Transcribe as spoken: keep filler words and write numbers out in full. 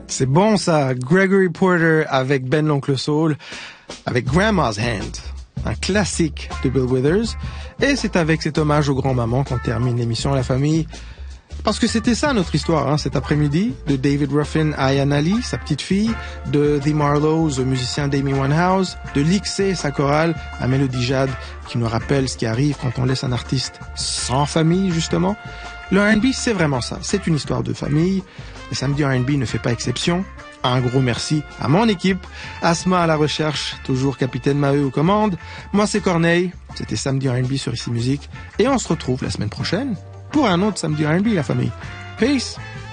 C'est bon ça, Gregory Porter avec Ben l'Oncle Soul, avec Grandma's Hand, un classique de Bill Withers. Et c'est avec cet hommage aux grands-mamans qu'on termine l'émission La Famille. Parce que c'était ça notre histoire, hein, cet après-midi, de David Ruffin à Ayaan Ali, sa petite fille, de The Marlows, au musicien d'Amy Winehouse, de Lixé, sa chorale, à Melody Jade, qui nous rappelle ce qui arrive quand on laisse un artiste sans famille, justement. Le R and B, c'est vraiment ça, c'est une histoire de famille. Le Samedi R and B ne fait pas exception. Un gros merci à mon équipe, Asma à la recherche, toujours Capitaine Maheu aux commandes. Moi, c'est Corneille, c'était Samedi R and B sur Ici Musique, et on se retrouve la semaine prochaine pour un autre Samedi R and B, la famille. Peace!